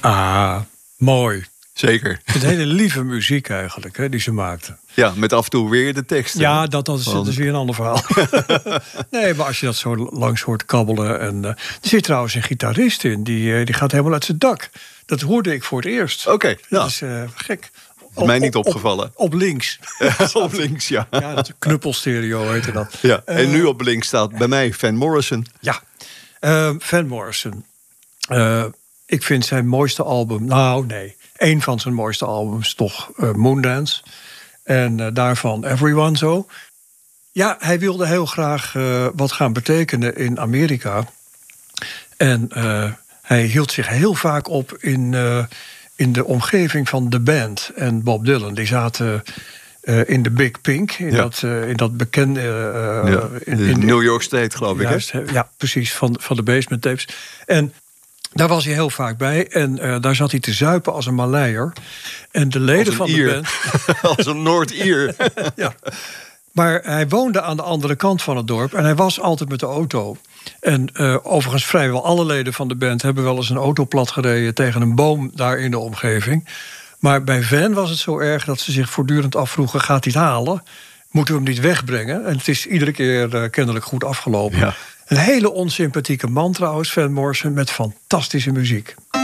Ah, mooi. Zeker. Het hele lieve muziek eigenlijk, hè, die ze maakten. Ja, met af en toe weer de tekst. Ja, dat is weer een ander verhaal. Nee, maar als je dat zo langs hoort kabbelen. En, er zit trouwens een gitarist in, die gaat helemaal uit zijn dak. Dat hoorde ik voor het eerst. Oké, Dat is gek. Mij niet opgevallen. Op links. Op links, ja. Ja, dat is een knuppelstereo heette dat. Ja, en nu op links staat bij mij Van Morrison. Ja, Van Morrison. Ik vind zijn mooiste album... Nou, nee. Een van zijn mooiste albums toch Moondance. En daarvan Everyone Zo. Ja, hij wilde heel graag wat gaan betekenen in Amerika. En hij hield zich heel vaak op in de omgeving van de band en Bob Dylan. Die zaten in de Big Pink, in dat bekende... in New York State, geloof ik, hè? Ja, precies, van de Basement Tapes. En daar was hij heel vaak bij. En daar zat hij te zuipen als een Maleier. En de leden van de band... Als een Noord-Ier. Ja. Maar hij woonde aan de andere kant van het dorp. En hij was altijd met de auto. En overigens vrijwel alle leden van de band hebben wel eens een auto platgereden tegen een boom daar in de omgeving. Maar bij Van was het zo erg dat ze zich voortdurend afvroegen: gaat hij het halen? Moeten we hem niet wegbrengen? En het is iedere keer kennelijk goed afgelopen. Ja. Een hele onsympathieke man trouwens, Van Morrison, met fantastische muziek.